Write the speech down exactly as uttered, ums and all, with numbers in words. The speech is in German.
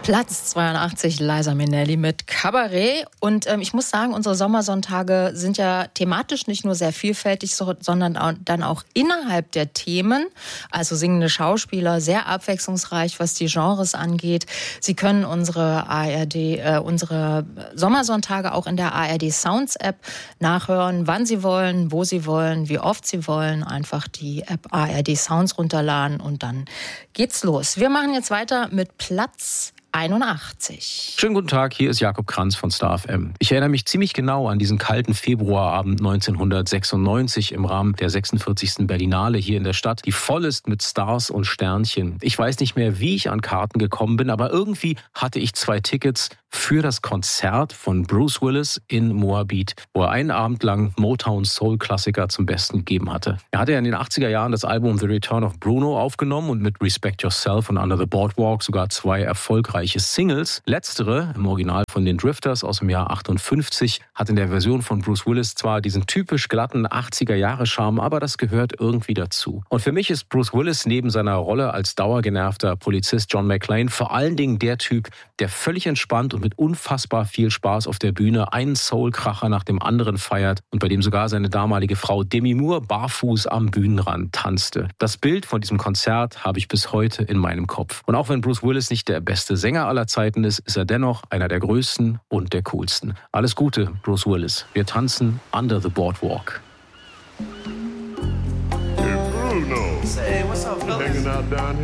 Platz zweiundachtzig, Liza Minnelli mit Cabaret. Und ähm, ich muss sagen, unsere Sommersonntage sind ja thematisch nicht nur sehr vielfältig, so, sondern auch, dann auch innerhalb der Themen. Also singende Schauspieler, sehr abwechslungsreich, was die Genres angeht. Sie können unsere A R D, äh, unsere Sommersonntage auch in der A R D Sounds App nachhören, wann Sie wollen, wo Sie wollen, wie oft Sie wollen. Einfach die App A R D Sounds runterladen und dann geht's los. Wir machen jetzt weiter mit Platz einundachtzig. Schönen guten Tag, hier ist Jakob Kranz von Star F M. Ich erinnere mich ziemlich genau an diesen kalten Februarabend neunzehnhundertsechsundneunzig im Rahmen der sechsundvierzigsten Berlinale hier in der Stadt, die voll ist mit Stars und Sternchen. Ich weiß nicht mehr, wie ich an Karten gekommen bin, aber irgendwie hatte ich zwei Tickets für das Konzert von Bruce Willis in Moabit, wo er einen Abend lang Motown Soul-Klassiker zum Besten gegeben hatte. Er hatte ja in den achtziger Jahren das Album The Return of Bruno aufgenommen und mit Respect Yourself und Under the Boardwalk sogar zwei erfolgreiche Singles. Letztere, im Original von den Drifters aus dem Jahr achtundfünfzig, hat in der Version von Bruce Willis zwar diesen typisch glatten achtziger-Jahre-Charme, aber das gehört irgendwie dazu. Und für mich ist Bruce Willis neben seiner Rolle als dauergenervter Polizist John McClane vor allen Dingen der Typ, der völlig entspannt und mit unfassbar viel Spaß auf der Bühne einen Soul-Kracher nach dem anderen feiert und bei dem sogar seine damalige Frau Demi Moore barfuß am Bühnenrand tanzte. Das Bild von diesem Konzert habe ich bis heute in meinem Kopf. Und auch wenn Bruce Willis nicht der beste Sänger aller Zeiten ist, ist er dennoch einer der größten und der coolsten. Alles Gute, Bruce Willis. Wir tanzen Under the Boardwalk. Hey, Bruno. Say, what's up, fellas? Hanging out down here.